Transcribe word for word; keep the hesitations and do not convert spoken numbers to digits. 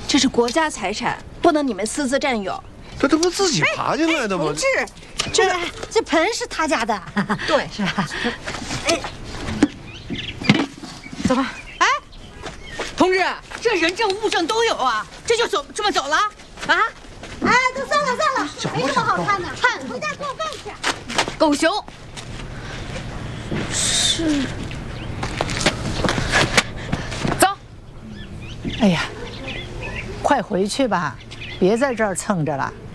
这是国家财产，不能你们私自占有。 这这不自己爬进来的吗？ 同志，这这盆是他家的， 对， 是吧？哎，走吧。 哎，同志，这人证物证都有啊，这就走这么走了啊？ 哎，都算了算了，没什么好看的，看回家做饭去。 狗熊。 是。 走。 哎呀，快回去吧，别在这儿蹭着了。